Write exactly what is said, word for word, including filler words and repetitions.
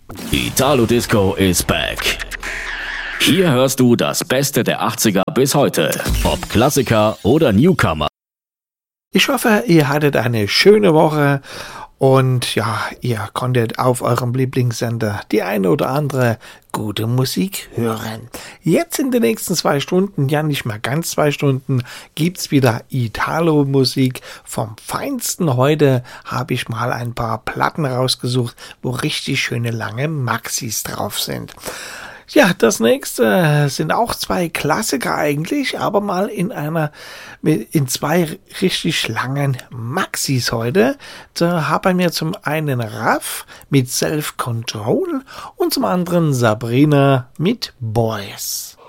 Italo Disco is back. Hier hörst du das Beste der achtziger bis heute. Ob Klassiker oder Newcomer. Ich hoffe, ihr hattet eine schöne Woche und ja, ihr konntet auf eurem Lieblingssender die eine oder andere gute Musik hören. Jetzt in den nächsten zwei Stunden, ja nicht mal ganz zwei Stunden, gibt's wieder Italo-Musik vom Feinsten. Heute habe ich mal ein paar Platten rausgesucht, wo richtig schöne lange Maxis drauf sind. Ja, das nächste sind auch zwei Klassiker eigentlich, aber mal in einer, in zwei richtig langen Maxis heute. Da haben wir zum einen Raff mit Self Control und zum anderen Sabrina mit Boys.